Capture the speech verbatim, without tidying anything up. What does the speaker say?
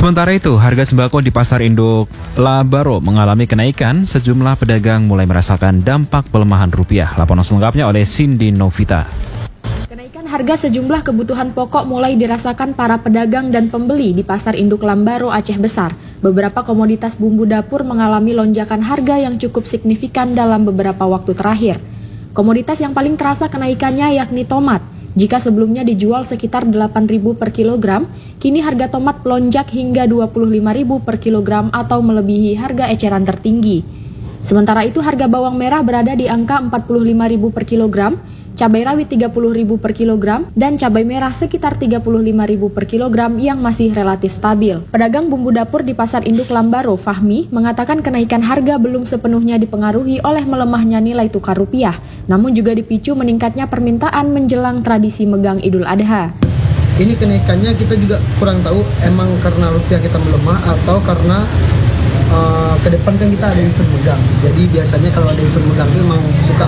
Sementara itu, harga sembako di Pasar Induk Labaro mengalami kenaikan. Sejumlah pedagang mulai merasakan dampak pelemahan rupiah. Laporan selengkapnya oleh Cindy Novita. Kenaikan harga sejumlah kebutuhan pokok mulai dirasakan para pedagang dan pembeli di Pasar Induk Lambaro, Aceh Besar. Beberapa komoditas bumbu dapur mengalami lonjakan harga yang cukup signifikan dalam beberapa waktu terakhir. Komoditas yang paling terasa kenaikannya yakni tomat. Jika sebelumnya dijual sekitar delapan ribu per kilogram, kini harga tomat melonjak hingga dua puluh lima ribu per kilogram atau melebihi harga eceran tertinggi. Sementara itu harga bawang merah berada di angka empat puluh lima ribu per kilogram, cabai rawit tiga puluh ribu per kilogram, dan cabai merah sekitar tiga puluh lima ribu per kilogram yang masih relatif stabil. Pedagang bumbu dapur di Pasar Induk Lambaro, Fahmi, mengatakan kenaikan harga belum sepenuhnya dipengaruhi oleh melemahnya nilai tukar rupiah, namun juga dipicu meningkatnya permintaan menjelang tradisi megang Idul Adha. Ini kenaikannya kita juga kurang tahu emang karena rupiah kita melemah atau karena uh, ke depan kan kita ada event megang. Jadi biasanya kalau ada event megang itu memang suka